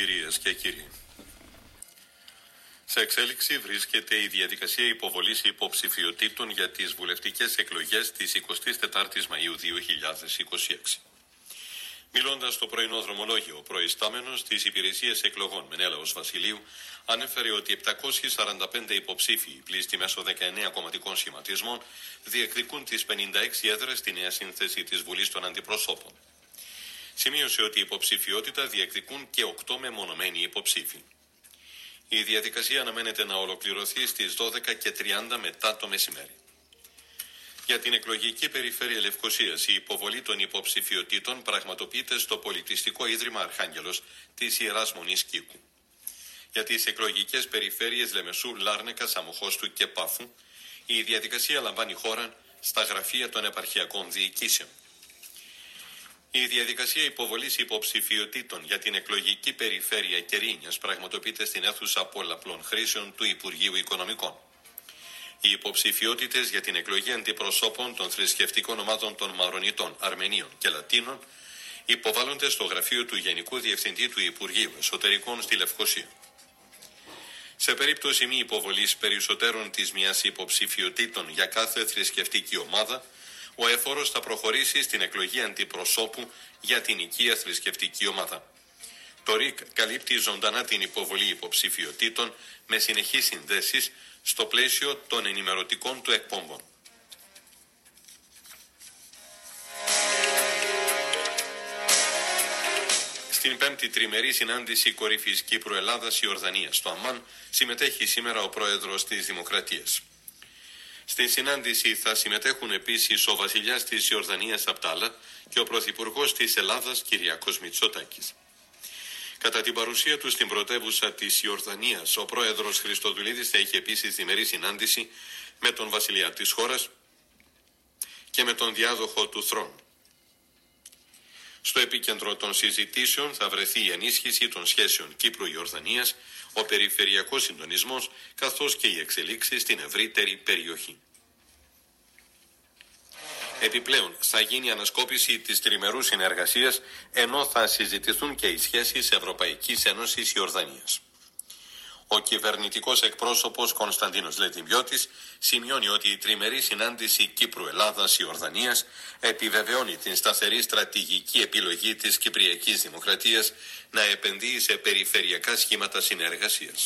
Κυρίες και κύριοι, σε εξέλιξη βρίσκεται η διαδικασία υποβολής υποψηφιωτήτων για τις βουλευτικές εκλογές της 24ης Μαΐου 2026. Μιλώντας στο πρωινό δρομολόγιο, ο προϊστάμενος της Υπηρεσίας Εκλογών Μενέλαος Βασιλείου ανέφερε ότι 745 υποψήφιοι, πλήστοι μέσω 19 κομματικών σχηματισμών, διεκδικούν τις 56 έδρες στη νέα σύνθεση της Βουλής των Αντιπροσώπων. Σημείωσε ότι η υποψηφιότητα διεκδικούν και 8 μεμονωμένοι υποψήφοι. Η διαδικασία αναμένεται να ολοκληρωθεί στις 12:30 μετά το μεσημέρι. Για την εκλογική περιφέρεια Λευκωσίας, η υποβολή των υποψηφιωτήτων πραγματοποιείται στο Πολιτιστικό Ίδρυμα Αρχάγγελος της Ιεράς Μονής Κίκου. Για τις εκλογικές περιφέρειες Λεμεσού, Λάρνεκας, Αμοχώστου και Πάφου, η διαδικασία λαμβάνει χώρα στα γραφεία των επαρχιακών διοικήσεων. Η διαδικασία υποβολής υποψηφιωτήτων για την εκλογική περιφέρεια Κερίνιας πραγματοποιείται στην αίθουσα πολλαπλών χρήσεων του Υπουργείου Οικονομικών. Οι υποψηφιότητες για την εκλογή αντιπροσώπων των θρησκευτικών ομάδων των Μαρονιτών, Αρμενίων και Λατίνων υποβάλλονται στο γραφείο του Γενικού Διευθυντή του Υπουργείου Εσωτερικών στη Λευκωσία. Σε περίπτωση μη υποβολής περισσότερων της μιας υποψηφιωτήτων για κάθε θρησκευτική ομάδα, ο έφορος θα προχωρήσει στην εκλογή αντιπροσώπου για την οικία θρησκευτική ομάδα. Το ΡΙΚ καλύπτει ζωντανά την υποβολή υποψηφιωτήτων με συνεχείς συνδέσεις στο πλαίσιο των ενημερωτικών του εκπομπών. Στην 5η τριμερή συνάντηση κορυφής Κύπρου-Ελλάδας-Ιορδανίας στο Αμμάν συμμετέχει σήμερα ο πρόεδρος της Δημοκρατίας. Στη συνάντηση θα συμμετέχουν επίσης ο βασιλιάς της Ιορδανίας Απτάλα και ο πρωθυπουργός της Ελλάδας Κυριάκος Μητσοτάκης. Κατά την παρουσία του στην πρωτεύουσα της Ιορδανίας, ο πρόεδρος Χριστοδουλίδης θα έχει επίσης διμερή συνάντηση με τον βασιλιά της χώρας και με τον διάδοχο του θρόνου. Στο επίκεντρο των συζητήσεων θα βρεθεί η ενίσχυση των σχέσεων Κύπρου-Ιορδανίας, ο περιφερειακός συντονισμός καθώς και οι εξελίξεις στην ευρύτερη περιοχή. Επιπλέον θα γίνει ανασκόπηση της τριμερούς συνεργασίας, ενώ θα συζητηθούν και οι σχέσεις Ευρωπαϊκής Ένωσης Ιορδανίας. Ο κυβερνητικός εκπρόσωπος Κωνσταντίνος Λετιμπιώτης σημειώνει ότι η τριμερή συνάντηση Κύπρου-Ελλάδας-Ιορδανίας επιβεβαιώνει την σταθερή στρατηγική επιλογή της Κυπριακής Δημοκρατίας να επενδύει σε περιφερειακά σχήματα συνεργασίας.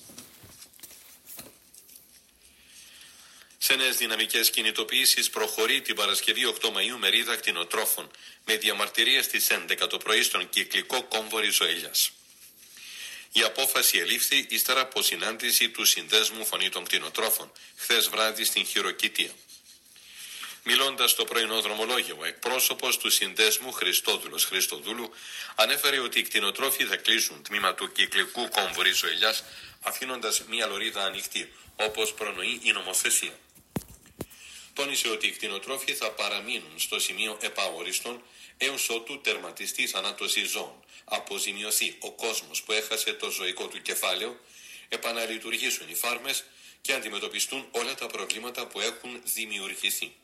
Σε νέες δυναμικές κινητοποιήσεις προχωρεί την Παρασκευή 8 Μαΐου μερίδα κτηνοτρόφων με διαμαρτυρία στις 11 το πρωί στον κυκλικό κόμβο Ριζοέλιας. Η απόφαση ελήφθη ύστερα από συνάντηση του Συνδέσμου Φωνή των Κτηνοτρόφων χθες βράδυ στην Χειροκητία. Μιλώντας στο πρωινό δρομολόγιο, ο εκπρόσωπος του Συνδέσμου Χριστόδουλος Χριστοδούλου ανέφερε ότι οι κτηνοτρόφοι θα κλείσουν τμήμα του κυκλικού κόμβου Ριζοέλιας αφήνοντας μία λωρίδα ανοιχτή, όπως προνοεί η νομοθεσία. Τόνισε ότι οι κτηνοτρόφοι θα παραμείνουν στο σημείο επαόριστον έως ότου τερματιστεί η θανάτωση ζώων, αποζημιωθεί ο κόσμος που έχασε το ζωικό του κεφάλαιο, επαναλειτουργήσουν οι φάρμες και αντιμετωπιστούν όλα τα προβλήματα που έχουν δημιουργηθεί.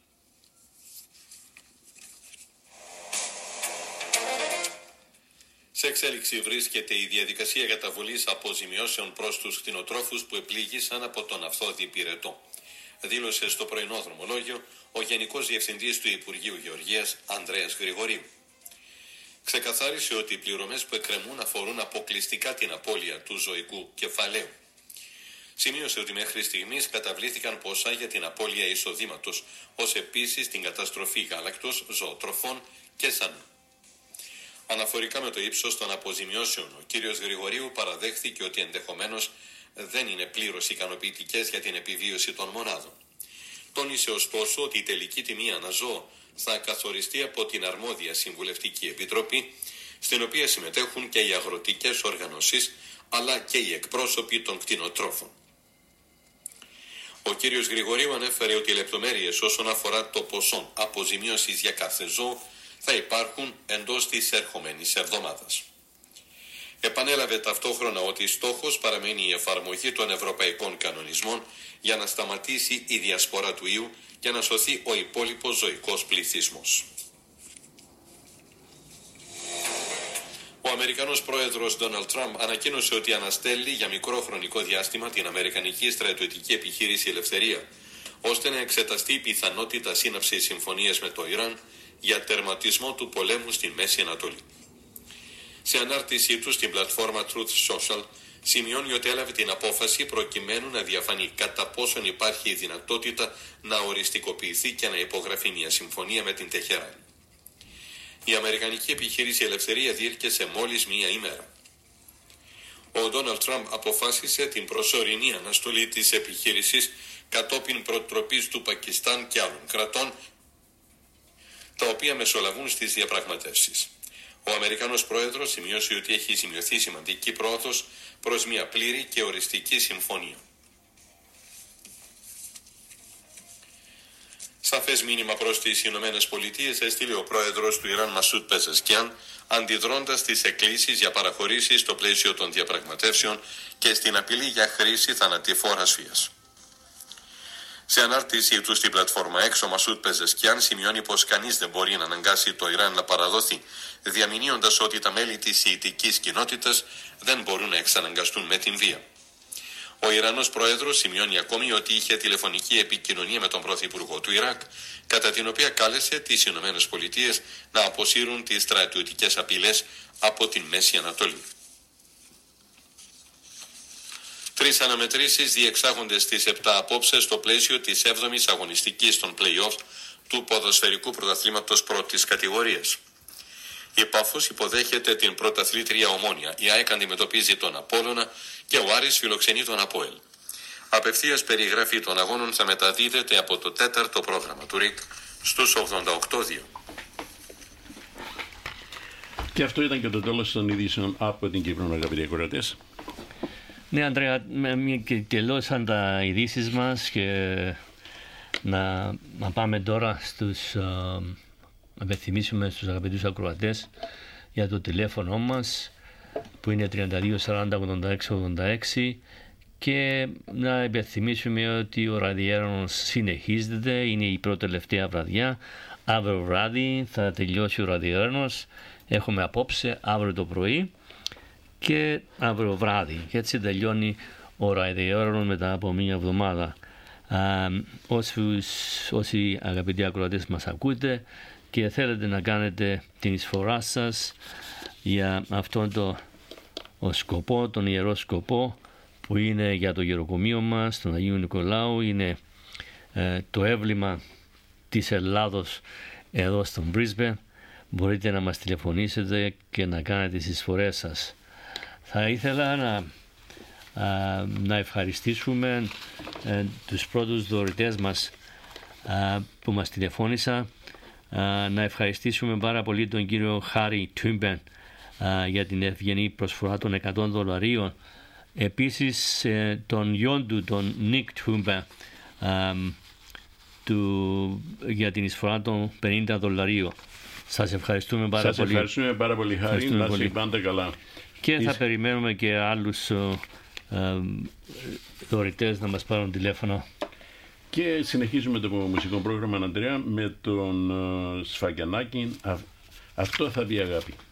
Σε εξέλιξη βρίσκεται η διαδικασία καταβολής αποζημιώσεων προς τους κτηνοτρόφους που επλήγησαν από τον αυθόδη πυρετό. Δήλωσε στο πρωινό δρομολόγιο ο Γενικός Διευθυντής του Υπουργείου Γεωργίας Ανδρέας Γρηγορίου. Ξεκαθάρισε ότι οι πληρωμές που εκκρεμούν αφορούν αποκλειστικά την απώλεια του ζωικού κεφαλαίου. Σημείωσε ότι μέχρι στιγμής καταβλήθηκαν ποσά για την απώλεια εισοδήματος, ως επίσης την καταστροφή γάλακτος, ζωοτροφών και σανού. Αναφορικά με το ύψος των αποζημιώσεων, ο κύριος Γρηγορίου παραδέχθηκε ότι ενδεχομένως δεν είναι πλήρως ικανοποιητικές για την επιβίωση των μονάδων. Τόνισε ωστόσο ότι η τελική τιμή αναζώο θα καθοριστεί από την αρμόδια Συμβουλευτική Επιτροπή, στην οποία συμμετέχουν και οι αγροτικές οργανώσεις, αλλά και οι εκπρόσωποι των κτηνοτρόφων. Ο κύριος Γρηγορίου ανέφερε ότι οι λεπτομέρειες όσον αφορά το ποσό αποζημίωσης για κάθε ζώο θα υπάρχουν εντός της ερχομένης εβδομάδας. Επανέλαβε ταυτόχρονα ότι στόχος παραμένει η εφαρμογή των ευρωπαϊκών κανονισμών για να σταματήσει η διασπορά του ιού και να σωθεί ο υπόλοιπος ζωικός πληθυσμός. Ο Ο Αμερικανός πρόεδρος Ντόναλντ Τραμπ ανακοίνωσε ότι αναστέλει για μικρό χρονικό διάστημα την Αμερικανική στρατιωτική επιχείρηση Ελευθερία, ώστε να εξεταστεί η πιθανότητα σύναψης συμφωνίας με το Ιράν για τερματισμό του πολέμου στη Μέση Ανατολή. Σε ανάρτησή του στην πλατφόρμα Truth Social, σημειώνει ότι έλαβε την απόφαση προκειμένου να διαφανεί κατά πόσον υπάρχει η δυνατότητα να οριστικοποιηθεί και να υπογραφεί μια συμφωνία με την Τεχεράνη. Η Αμερικανική επιχείρηση Ελευθερία διήρκεσε μόλις μία ημέρα. Ο Ντόναλντ Τραμπ αποφάσισε την προσωρινή αναστολή της επιχείρησης κατόπιν προτροπής του Πακιστάν και άλλων κρατών, τα οποία μεσολαβούν στις διαπραγματεύσεις. Ο Αμερικανός πρόεδρος σημειώσει ότι έχει σημειωθεί σημαντική πρόοδος προς μια πλήρη και οριστική συμφωνία. Σαφές μήνυμα προς τις Ηνωμένες Πολιτείες έστειλε ο πρόεδρος του Ιράν Μασούτ Πεζεσκιάν, αντιδρώντας στις εκκλήσεις για παραχωρήσεις στο πλαίσιο των διαπραγματεύσεων και στην απειλή για χρήση θανατηφόρας βίας. Σε ανάρτησή του στην πλατφόρμα X, ο Μασούτ Πεζεσκιάν σημειώνει πως κανείς δεν μπορεί να αναγκάσει το Ιράν να παραδοθεί, διαμηνύοντας ότι τα μέλη της σιητικής κοινότητας δεν μπορούν να εξαναγκαστούν με την βία. Ο Ιρανός πρόεδρος σημειώνει ακόμη ότι είχε τηλεφωνική επικοινωνία με τον πρωθυπουργό του Ιράκ, κατά την οποία κάλεσε τις Ηνωμένες Πολιτείες να αποσύρουν τις στρατιωτικές απειλές από την Μέση Ανατολή. 3 αναμετρήσεις διεξάγονται στις 7 απόψε στο πλαίσιο της 7ης αγωνιστικής των play-off του ποδοσφαιρικού πρωταθλήματος πρώτης κατηγορίας. Η Πάφος υποδέχεται την πρωταθλήτρια Ομόνια, η ΑΕΚ αντιμετωπίζει τον Απόλλωνα και ο Άρης φιλοξενεί τον Απόελ. Απευθείας περιγραφή των αγώνων θα μεταδίδεται από το 4ο πρόγραμμα του ΡΙΚ στους 88.2. Και αυτό ήταν και το τέλος των ειδήσεων από την Κύπρο, αγαπητοί ακροατές. Ναι, Ανδρέα, τελώσαν τα ειδήσεις μας και να πάμε τώρα να υπενθυμίσουμε στους αγαπητούς ακροατές για το τηλέφωνο μας που είναι 32 40 86 86 και να υπενθυμίσουμε ότι ο ραδιέρωνος συνεχίζεται, είναι η πρώτη τελευταία βραδιά. Αύριο βράδυ θα τελειώσει ο ραδιέρωνος, έχουμε απόψε αύριο το πρωί και αύριο βράδυ και έτσι τελειώνει ο ραδιέρωνος μετά από μια εβδομάδα. Όσοι αγαπητοί ακροατές μας ακούτε και θέλετε να κάνετε την εισφορά σας για αυτόν τον σκοπό, τον ιερό σκοπό που είναι για το γεροκομείο μας, τον Αγίου Νικολάου, είναι το έμβλημα της Ελλάδος εδώ στον Brisbane, μπορείτε να μας τηλεφωνήσετε και να κάνετε τις εισφορές σας. Θα ήθελα να ευχαριστήσουμε τους πρώτους δωρητές μας που μας τηλεφώνησαν. Να ευχαριστήσουμε πάρα πολύ τον κύριο Χάρι Τούμπεν για την ευγενή προσφορά των $100. Επίσης τον γιον του, τον Νίκ Τούμπεν, για την εισφορά των $50. Σας ευχαριστούμε πάρα πολύ. Σας ευχαριστούμε πάρα πολύ, Χάρη. Να είστε πάντα καλά. Και θα περιμένουμε και άλλους δωρητές να μας πάρουν τηλέφωνο. Και συνεχίζουμε το μουσικό πρόγραμμα, Ανδρέα, με τον Σφαγιανάκη. Αυτό θα δει αγάπη.